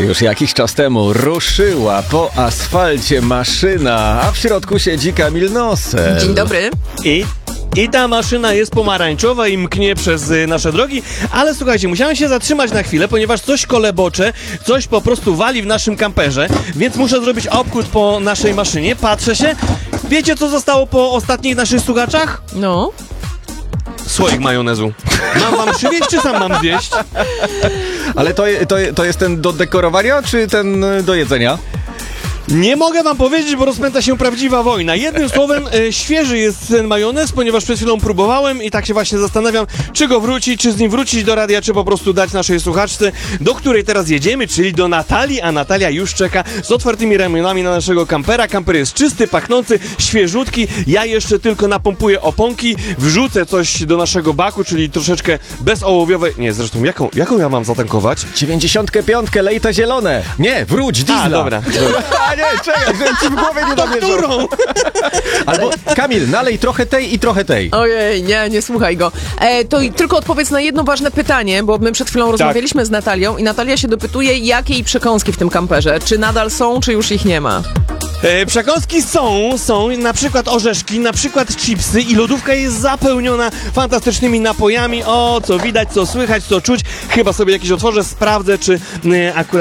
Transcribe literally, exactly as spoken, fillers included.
Już jakiś czas temu ruszyła po asfalcie maszyna, a w środku siedzi Kamil Nosel. Dzień dobry. I, I ta maszyna jest pomarańczowa i mknie przez y, nasze drogi, ale słuchajcie, musiałem się zatrzymać na chwilę, ponieważ coś kolebocze, coś po prostu wali w naszym kamperze, więc muszę zrobić obchód po naszej maszynie. Patrzę się. Wiecie, co zostało po ostatnich naszych słuchaczach? No. Słoik majonezu. Mam wam przywieźć, czy sam mam wieść? Ale to, to, to jest ten do dekorowania, czy ten do jedzenia? Nie mogę wam powiedzieć, bo rozpęta się prawdziwa wojna. Jednym słowem, e, świeży jest ten majonez, ponieważ przed chwilą próbowałem i tak się właśnie zastanawiam, czy go wrócić, czy z nim wrócić do radia, czy po prostu dać naszej słuchaczce, do której teraz jedziemy, czyli do Natalii, a Natalia już czeka z otwartymi ramionami na naszego kampera. Kamper jest czysty, pachnący, świeżutki. Ja jeszcze tylko napompuję oponki, wrzucę coś do naszego baku, czyli troszeczkę bezołowiowe... Nie, zresztą, jaką, jaką ja mam zatankować? dziewięćdziesiątkę pięć, lejte zielone. Nie, wróć, diesla. A, dobra. A nie, czekaj, żebym ci w głowie nie To namierzał. którą? Albo, Kamil, nalej trochę tej i trochę tej. Ojej, nie, nie słuchaj go. E, to i tylko odpowiedz na jedno ważne pytanie, bo my przed chwilą rozmawialiśmy z Natalią i Natalia się dopytuje, jakie jej przekąski w tym kamperze. Czy nadal są, czy już ich nie ma? E, przekąski są, są na przykład orzeszki, na przykład chipsy i lodówka jest zapełniona fantastycznymi napojami. O, co widać, co słychać, co czuć. Chyba sobie jakieś otworzę, sprawdzę, czy e, akurat